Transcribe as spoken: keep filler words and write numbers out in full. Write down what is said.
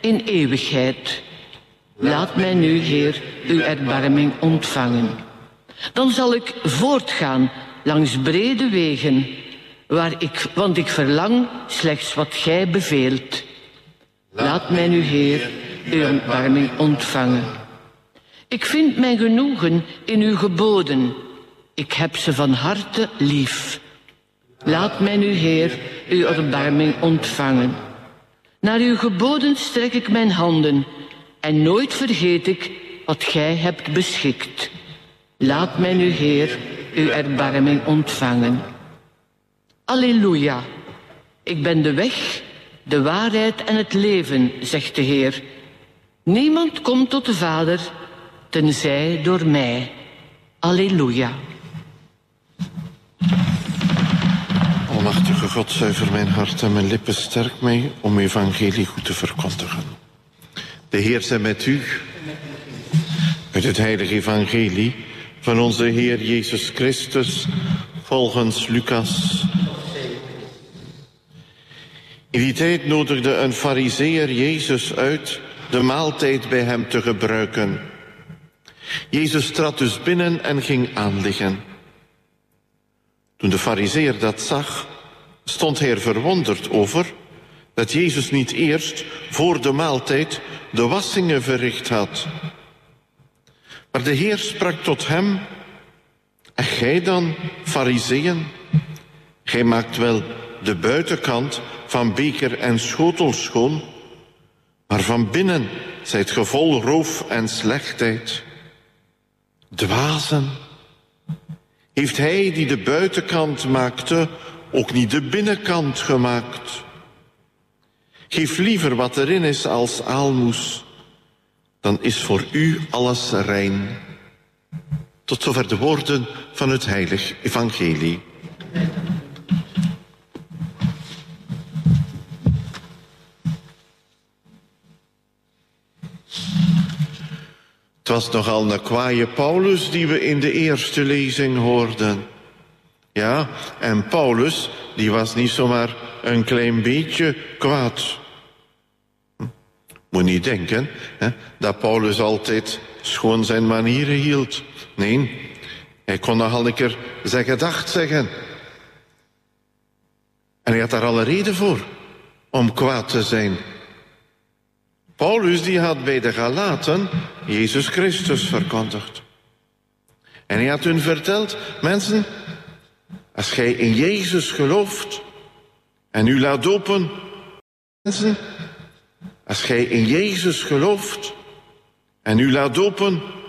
in eeuwigheid. Laat mij nu, Heer, uw erbarming ontvangen. Dan zal ik voortgaan langs brede wegen, waar ik, want ik verlang slechts wat gij beveelt. Laat mij nu, Heer, uw erbarming ontvangen. Ik vind mijn genoegen in uw geboden. Ik heb ze van harte lief. Laat mij nu, Heer, uw erbarming ontvangen. Naar uw geboden strek ik mijn handen en nooit vergeet ik wat gij hebt beschikt. Laat mij nu, Heer, uw erbarming ontvangen. Alleluia. Ik ben de weg, de waarheid en het leven, zegt de Heer. Niemand komt tot de Vader, tenzij door mij. Alleluia. Almachtige God, zuiver mijn hart en mijn lippen, sterk mij om evangelie goed te verkondigen. De Heer zij met u. Uit het heilige evangelie van onze Heer Jezus Christus, volgens Lucas. In die tijd nodigde een farizeeër Jezus uit de maaltijd bij hem te gebruiken. Jezus trad dus binnen en ging aanliggen. Toen de farizeeër dat zag, stond hij er verwonderd over dat Jezus niet eerst voor de maaltijd de wassingen verricht had. Maar de Heer sprak tot hem: en gij dan, farizeeën, gij maakt wel de buitenkant van beker en schotel schoon, maar van binnen zijt ge vol roof en slechtheid. Dwazen, heeft hij die de buitenkant maakte ook niet de binnenkant gemaakt? Geef liever wat erin is als aalmoes, dan is voor u alles rein. Tot zover de woorden van het heilig evangelie. Het was nogal een kwaaie Paulus die we in de eerste lezing hoorden. Ja, en Paulus, die was niet zomaar een klein beetje kwaad. Hm. Moet niet denken hè, dat Paulus altijd schoon zijn manieren hield. Nee, hij kon nogal een keer zijn gedacht zeggen. En hij had daar alle reden voor om kwaad te zijn. Paulus die had bij de Galaten Jezus Christus verkondigd. En hij had hun verteld: mensen, als gij in Jezus gelooft en u laat dopen, mensen, als gij in Jezus gelooft en u laat dopen,